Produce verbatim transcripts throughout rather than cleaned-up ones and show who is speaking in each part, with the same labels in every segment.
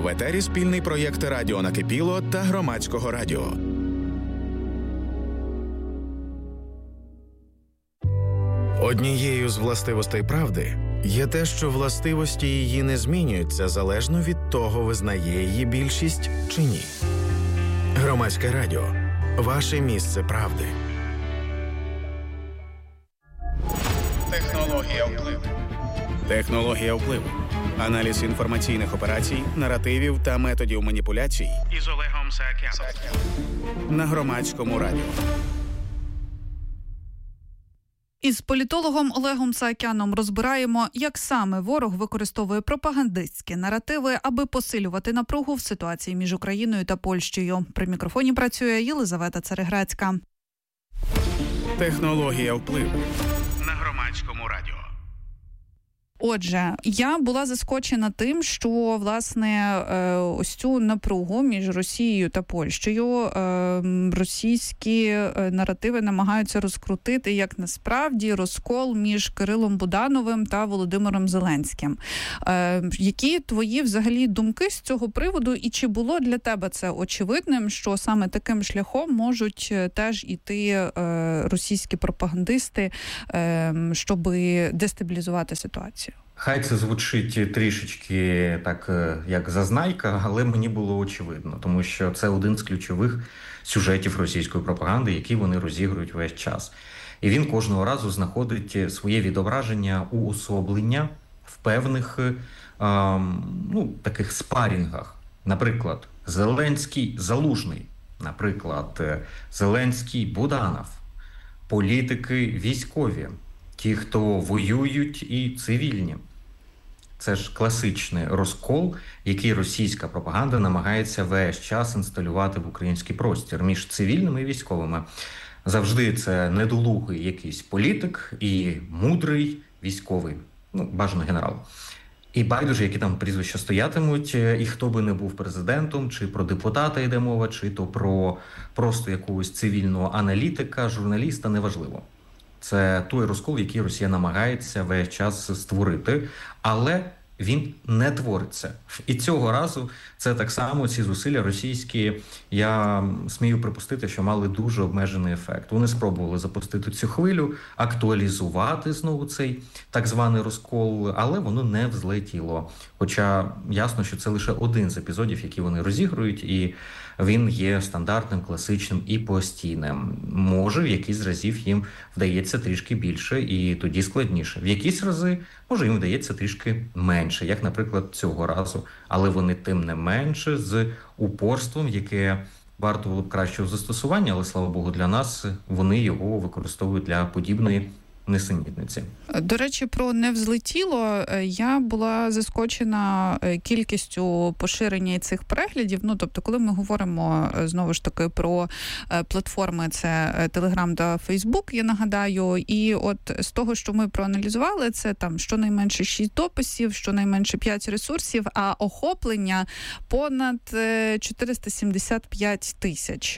Speaker 1: В етері спільний проєкт «Радіо Накипіло» та Громадського радіо. Однією з властивостей правди є те, що властивості її не змінюються залежно від того, визнає її більшість чи ні. Громадське радіо. Ваше місце правди. Технологія впливу. Технологія впливу. Аналіз інформаційних операцій, наративів та методів маніпуляцій із Олегом Саакяном на Громадському радіо.
Speaker 2: Із політологом Олегом Саакяном розбираємо, як саме ворог використовує пропагандистські наративи, аби посилювати напругу в ситуації між Україною та Польщею. При мікрофоні працює Єлизавета Цареграцька.
Speaker 1: Технологія впливу на Громадському радіо.
Speaker 2: Отже, я була заскочена тим, що, власне, ось цю напругу між Росією та Польщею російські наративи намагаються розкрутити, як насправді розкол між Кирилом Будановим та Володимиром Зеленським. Які твої взагалі думки з цього приводу, і чи було для тебе це очевидним, що саме таким шляхом можуть теж іти російські пропагандисти, щоб дестабілізувати ситуацію?
Speaker 3: Хай це звучить трішечки так, як зазнайка, але мені було очевидно, тому що це один з ключових сюжетів російської пропаганди, які вони розігрують весь час. І він кожного разу знаходить своє відображення, уособлення в певних ем, ну, таких спарінгах. Наприклад, Зеленський-Залужний, наприклад, Зеленський-Буданов, політики військові, ті, хто воюють, і цивільні. Це ж класичний розкол, який російська пропаганда намагається весь час інсталювати в український простір між цивільними і військовими. Завжди це недолугий якийсь політик і мудрий військовий, ну, бажано генерал. І байдуже, які там прізвища стоятимуть, і хто би не був президентом, чи про депутата йде мова, чи то про просто якогось цивільного аналітика, журналіста, неважливо. Це той розкол, який Росія намагається весь час створити, але він не твориться. І цього разу це так само, ці зусилля російські, я смію припустити, що мали дуже обмежений ефект. Вони спробували запустити цю хвилю, актуалізувати знову цей так званий розкол, але воно не взлетіло. Хоча ясно, що це лише один з епізодів, які вони розігрують, і він є стандартним, класичним і постійним. Може, в якісь разів їм вдається трішки більше і тоді складніше. В якісь рази, може, їм вдається трішки менше, як, наприклад, цього разу. Але вони тим не менше з упорством, яке варто було б кращого застосування, але, слава Богу, для нас вони його використовують для подібної несенітниці.
Speaker 2: До речі, про «не взлетіло» я була заскочена кількістю поширення цих переглядів. Ну, тобто, коли ми говоримо, знову ж таки, про платформи, це Telegram та Facebook, я нагадаю, і от з того, що ми проаналізували, це там щонайменше шість дописів, щонайменше п'ять ресурсів, а охоплення понад чотириста сімдесят п'ять тисяч.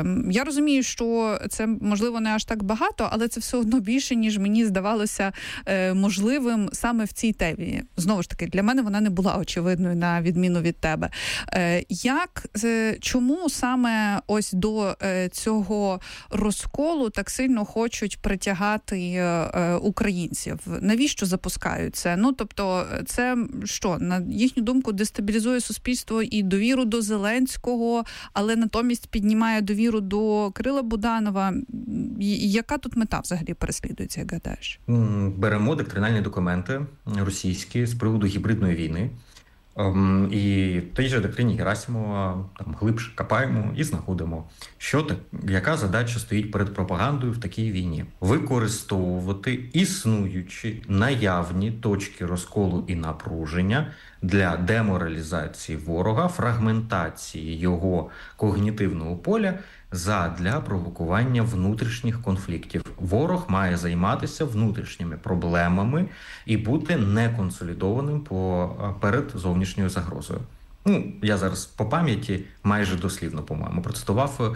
Speaker 2: Я розумію, що це, можливо, не аж так багато, але це все одно більше, ніж мені здавалося е, можливим саме в цій темі. Знову ж таки, для мене вона не була очевидною, на відміну від тебе. Е, як, е, чому саме ось до е, цього розколу так сильно хочуть притягати е, українців? Навіщо запускають це? Ну, тобто, це що, на їхню думку, дестабілізує суспільство і довіру до Зеленського, але натомість піднімає довіру до Кирила Буданова. І яка тут мета взагалі переслідується? Як гадаєш?
Speaker 3: Беремо доктринальні документи російські з приводу гібридної війни. Ем, і в тій же доктрині Герасимова там глибше копаємо і знаходимо, що так, яка задача стоїть перед пропагандою в такій війні. Використовувати існуючі наявні точки розколу і напруження для деморалізації ворога, фрагментації його когнітивного поля задля провокування внутрішніх конфліктів. Ворог має займатися внутрішніми проблемами і бути неконсолідованим по, перед зовнішньою загрозою. Ну, я зараз по пам'яті майже дослівно, по-моєму, процитував,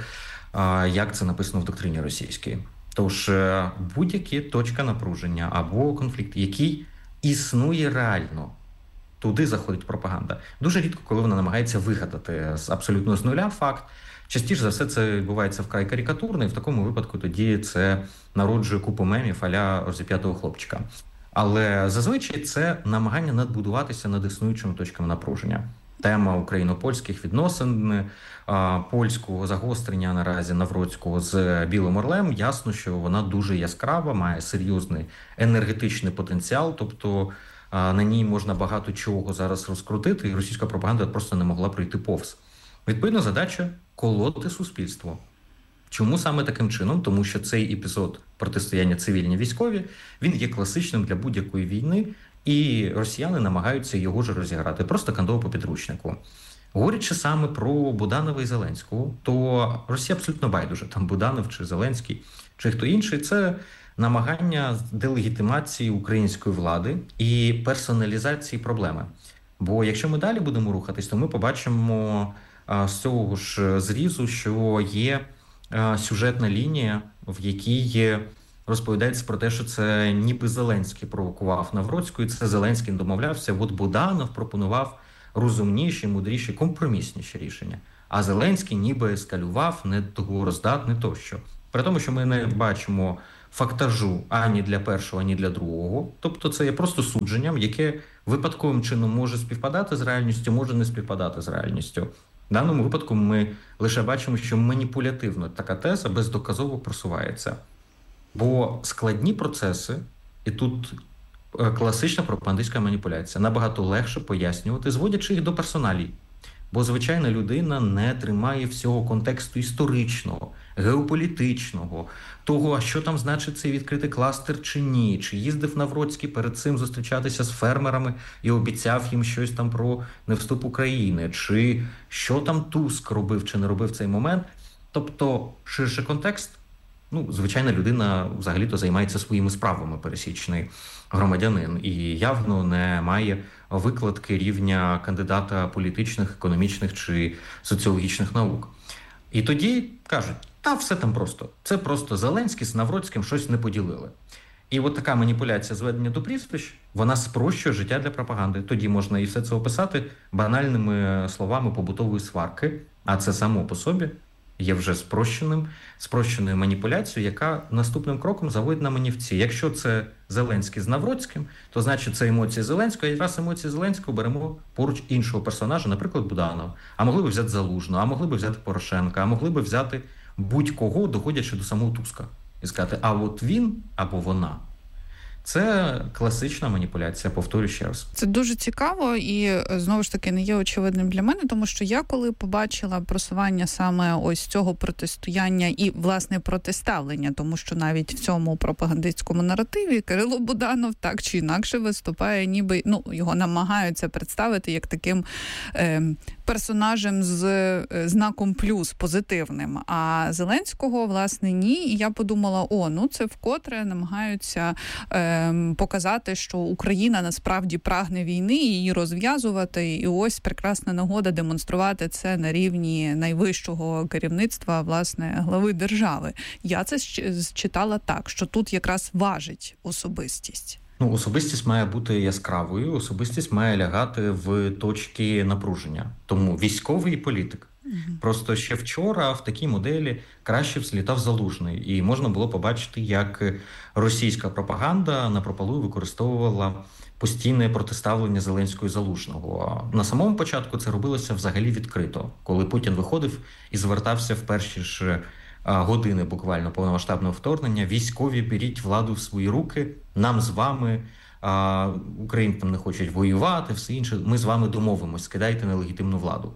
Speaker 3: як це написано в доктрині російській. Тож будь-які точка напруження або конфлікт, який існує реально, туди заходить пропаганда. Дуже рідко, коли вона намагається вигадати з абсолютно з нуля факт. Частіше за все це відбувається вкрай карикатурно, і в такому випадку тоді це народжує купу мемів а-ля розіп'ятого хлопчика. Але зазвичай це намагання надбудуватися над існуючими точками напруження. Тема україно-польських відносин, польського загострення наразі Навроцького з Білим Орлем, ясно, що вона дуже яскрава, має серйозний енергетичний потенціал, тобто на ній можна багато чого зараз розкрутити, і російська пропаганда просто не могла пройти повз. Відповідно, задача – колоти суспільство. Чому саме таким чином? Тому що цей епізод протистояння цивільні-військові, він є класичним для будь-якої війни, і росіяни намагаються його ж розіграти, просто кандово по підручнику. Говорячи саме про Буданова і Зеленського, то Росія абсолютно байдуже, там Буданов чи Зеленський, чи хто інший, це намагання делегітимації української влади і персоналізації проблеми. Бо якщо ми далі будемо рухатись, то ми побачимо з цього ж зрізу, що є сюжетна лінія, в якій розповідається про те, що це ніби Зеленський провокував Навроцьку, і це Зеленський домовлявся, от Буданов пропонував розумніші, мудріші, компромісніші рішення. А Зеленський ніби ескалював, недоговороздатний тощо. При тому, що ми не бачимо фактажу ані для першого, ані для другого. Тобто це є просто судженням, яке випадковим чином може співпадати з реальністю, може не співпадати з реальністю. В даному випадку ми лише бачимо, що маніпулятивно така теза бездоказово просувається. Бо складні процеси, і тут класична пропагандистська маніпуляція, набагато легше пояснювати, зводячи їх до персоналій. Бо звичайна людина не тримає всього контексту історичного, геополітичного, того, а що там значить цей відкритий кластер чи ні, чи їздив Навроцький перед цим зустрічатися з фермерами і обіцяв їм щось там про невступ України, чи що там Туск робив чи не робив в цей момент. Тобто ширший контекст, ну, звичайна людина взагалі-то займається своїми справами, пересічний громадянин, і явно не має викладки рівня кандидата політичних, економічних чи соціологічних наук. І тоді кажуть, та все там просто. Це просто Зеленський з Навроцьким щось не поділили. І от така маніпуляція зведення до прізвищ, вона спрощує життя для пропаганди. Тоді можна і все це описати банальними словами побутової сварки, а це само по собі є вже спрощеним, спрощеною маніпуляцією, яка наступним кроком заводить на манівці. Якщо це Зеленський з Навроцьким, то значить це емоції Зеленського, і якраз емоції Зеленського беремо поруч іншого персонажа, наприклад, Буданова. А могли б взяти Залужного, а могли б взяти Порошенка, а могли б взяти будь-кого, доходячи до самого Туска. І сказати, а от він або вона. Це класична маніпуляція, повторюю ще раз.
Speaker 2: Це дуже цікаво і, знову ж таки, не є очевидним для мене, тому що я, коли побачила просування саме ось цього протистояння і, власне, протиставлення, тому що навіть в цьому пропагандистському наративі Кирило Буданов так чи інакше виступає, ніби, ну, його намагаються представити як таким е, персонажем з е, знаком плюс, позитивним. А Зеленського, власне, ні. І я подумала, о, ну це вкотре намагаються е, показати, що Україна насправді прагне війни, її розв'язувати, і ось прекрасна нагода демонструвати це на рівні найвищого керівництва, власне, глави держави. Я це читала так, що тут якраз важить особистість.
Speaker 3: Ну, особистість має бути яскравою, особистість має лягати в точки напруження. Тому військовий і політик. Mm-hmm. Просто ще вчора в такій моделі краще взлітав Залужний. І можна було побачити, як російська пропаганда на пропалу використовувала постійне протиставлення Зеленського і Залужного. На самому початку це робилося взагалі відкрито, коли Путін виходив і звертався в перші ж години буквально повномасштабного вторгнення: військові, беріть владу в свої руки, нам з вами, а, українцям не хочуть воювати, все інше, ми з вами домовимось, скидайте нелегітимну владу.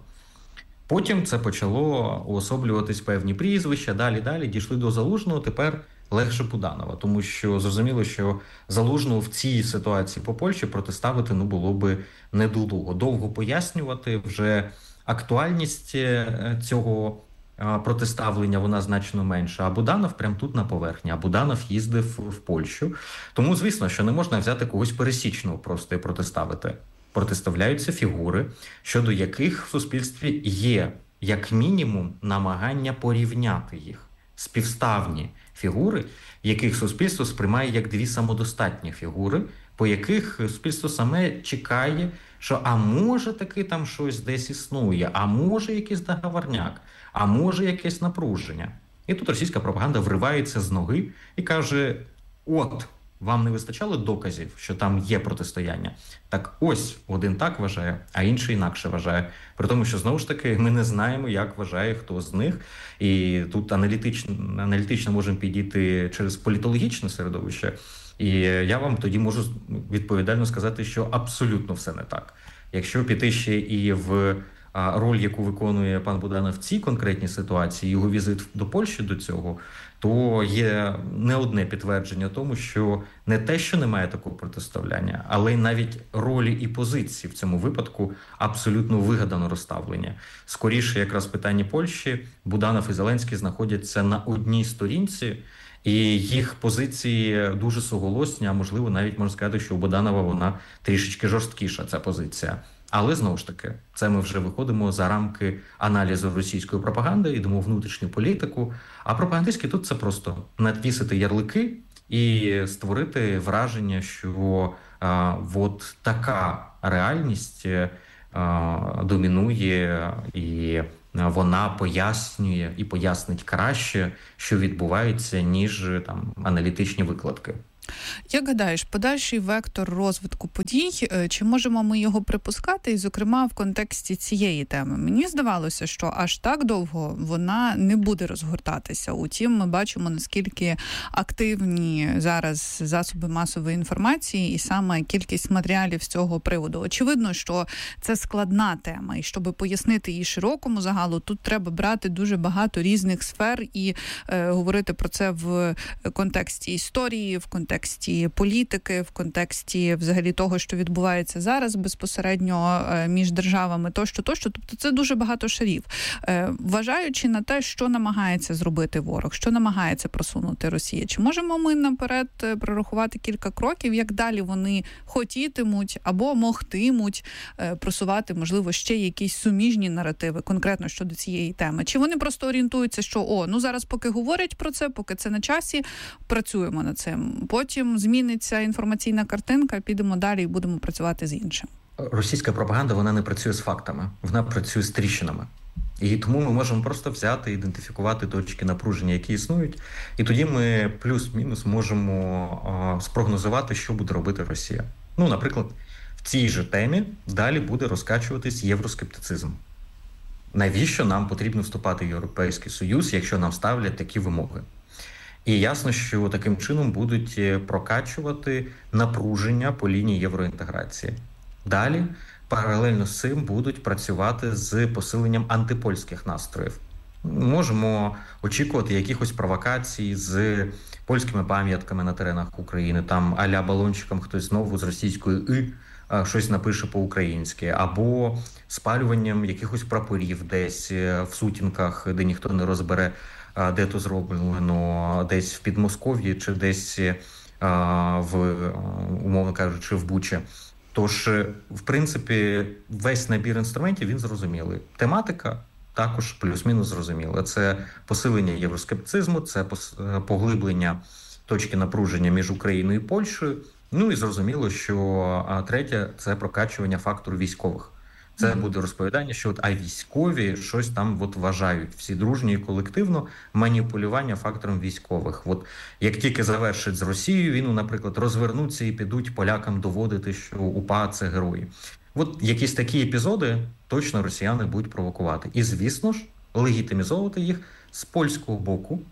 Speaker 3: Потім це почало уособлюватись певні прізвища, далі-далі, дійшли до Залужного, тепер легше Буданова, тому що зрозуміло, що Залужного в цій ситуації по Польщі протиставити ну, було би недолуго. Довго пояснювати, вже актуальність цього протиставлення, вона значно менша. А Буданов прямо тут на поверхні, а Буданов їздив в Польщу. Тому, звісно, що не можна взяти когось пересічного просто і протиставити. Протиставляються фігури, щодо яких в суспільстві є, як мінімум, намагання порівняти їх. Співставні фігури, яких суспільство сприймає як дві самодостатні фігури, по яких суспільство саме чекає, що а може таки там щось десь існує, а може якийсь договорняк, а може якесь напруження. І тут російська пропаганда вривається з ноги і каже, от, вам не вистачало доказів, що там є протистояння? Так ось, один так вважає, а інший інакше вважає. При тому, що, знову ж таки, ми не знаємо, як вважає хто з них. І тут аналітично, аналітично можемо підійти через політологічне середовище. І я вам тоді можу відповідально сказати, що абсолютно все не так. Якщо піти ще і в роль, яку виконує пан Буданов в цій конкретній ситуації, його візит до Польщі до цього, то є не одне підтвердження тому, що не те, що немає такого протиставляння, але й навіть ролі і позиції в цьому випадку абсолютно вигадано розставлення. Скоріше, якраз в питанні Польщі, Буданов і Зеленський знаходяться на одній сторінці, і їх позиції дуже суголосні, а можливо навіть можна сказати, що у Буданова вона трішечки жорсткіша, ця позиція. Але, знову ж таки, це ми вже виходимо за рамки аналізу російської пропаганди, йдемо в внутрішню політику. А пропагандистські тут це просто надвісити ярлики і створити враження, що а, от така реальність а, домінує і вона пояснює і пояснить краще, що відбувається, ніж там аналітичні викладки.
Speaker 2: Як гадаєш, подальший вектор розвитку подій, чи можемо ми його припускати, і, зокрема, в контексті цієї теми? Мені здавалося, що аж так довго вона не буде розгортатися. Утім, ми бачимо, наскільки активні зараз засоби масової інформації і саме кількість матеріалів з цього приводу. Очевидно, що це складна тема, і щоб пояснити її широкому загалу, тут треба брати дуже багато різних сфер і е, говорити про це в контексті історії, в контексті контексті політики, в контексті взагалі того, що відбувається зараз безпосередньо між державами, тощо, тощо. Тобто це дуже багато шарів. Вважаючи на те, що намагається зробити ворог, що намагається просунути Росія, чи можемо ми наперед прорахувати кілька кроків, як далі вони хотітимуть або могтимуть просувати, можливо, ще якісь суміжні наративи, конкретно щодо цієї теми? Чи вони просто орієнтуються, що, о, ну зараз поки говорять про це, поки це на часі, працюємо над цим. Потім зміниться інформаційна картинка, підемо далі і будемо працювати з іншим.
Speaker 3: Російська пропаганда, вона не працює з фактами, вона працює з тріщинами. І тому ми можемо просто взяти, ідентифікувати точки напруження, які існують, і тоді ми плюс-мінус можемо а, спрогнозувати, що буде робити Росія. Ну, наприклад, в цій же темі далі буде розкачуватись євроскептицизм. Навіщо нам потрібно вступати в Європейський Союз, якщо нам ставлять такі вимоги? І ясно, що таким чином будуть прокачувати напруження по лінії євроінтеграції. Далі, паралельно з цим, будуть працювати з посиленням антипольських настроїв. Можемо очікувати якихось провокацій з польськими пам'ятками на теренах України, там а-ля балончиком хтось знову з російської «и» щось напише по-українськи, або спалюванням якихось прапорів десь в сутінках, де ніхто не розбере, де то зроблено, десь в Підмосков'ї чи десь в, умовно кажучи, в Бучі. Тож, в принципі, весь набір інструментів, він зрозумілий. Тематика також плюс-мінус зрозуміла. Це посилення євроскептицизму, це поглиблення точки напруження між Україною і Польщею. Ну і зрозуміло, що третє – це прокачування фактору військових. Це буде розповідання, що от а військові щось там от вважають всі дружні і колективно, маніпулювання фактором військових. От як тільки завершить з Росією війну, наприклад, розвернуться і підуть полякам доводити, що УПА – це герої. От якісь такі епізоди точно росіяни будуть провокувати. І, звісно ж, легітимізовувати їх з польського боку,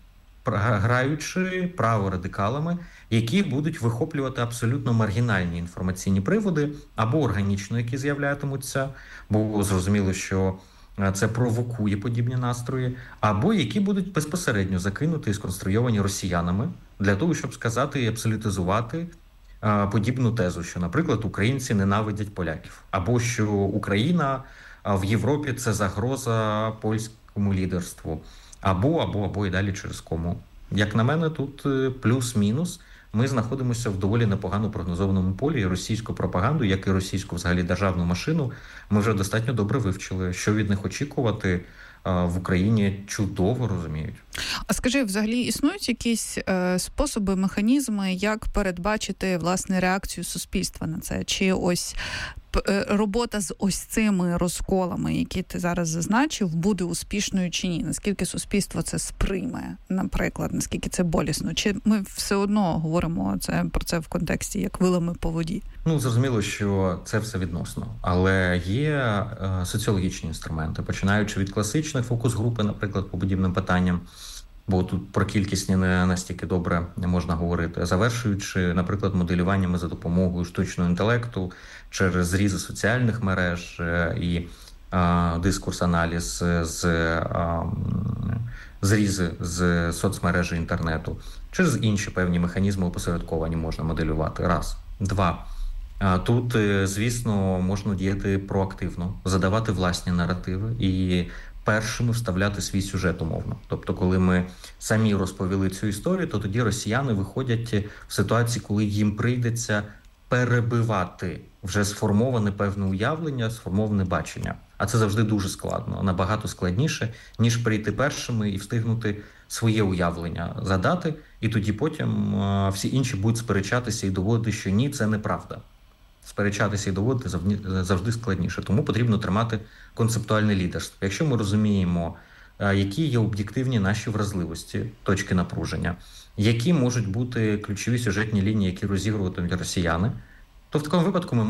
Speaker 3: граючи праворадикалами, які будуть вихоплювати абсолютно маргінальні інформаційні приводи або органічно, які з'являтимуться, бо зрозуміло, що це провокує подібні настрої, або які будуть безпосередньо закинути і сконструйовані росіянами для того, щоб сказати і абсолютизувати подібну тезу, що, наприклад, українці ненавидять поляків, або що Україна в Європі – це загроза польському лідерству, або, або, або і далі через кому. Як на мене, тут плюс-мінус ми знаходимося в доволі непогано прогнозованому полі. Російську пропаганду, як і російську взагалі державну машину, ми вже достатньо добре вивчили. Що від них очікувати, в Україні чудово розуміють.
Speaker 2: А скажи, взагалі існують якісь е, способи, механізми, як передбачити, власне, реакцію суспільства на це? Чи ось робота з ось цими розколами, які ти зараз зазначив, буде успішною чи ні? Наскільки суспільство це сприйме, наприклад, наскільки це болісно? Чи ми все одно говоримо це, про це в контексті як вилами по воді?
Speaker 3: Ну, зрозуміло, що це все відносно. Але є е, соціологічні інструменти, починаючи від класичних фокус-групи, наприклад, по подібним питанням, бо тут про кількісні не настільки добре не можна говорити, завершуючи, наприклад, моделюваннями за допомогою штучного інтелекту через зрізи соціальних мереж і а, дискурс-аналіз з а, зрізи з соцмережі інтернету, через інші певні механізми опосередковані можна моделювати. Раз. Два. Тут, звісно, можна діяти проактивно, задавати власні наративи і першими вставляти свій сюжет умовно. Тобто, коли ми самі розповіли цю історію, то тоді росіяни виходять в ситуації, коли їм прийдеться перебивати вже сформоване певне уявлення, сформоване бачення. А це завжди дуже складно, набагато складніше, ніж прийти першими і встигнути своє уявлення задати, і тоді потім всі інші будуть сперечатися і доводити, що ні, це неправда. Сперечатися і доводити завжди складніше. Тому потрібно тримати концептуальне лідерство. Якщо ми розуміємо, які є об'єктивні наші вразливості, точки напруження, які можуть бути ключові сюжетні лінії, які розігруватимуть росіяни, то в такому випадку ми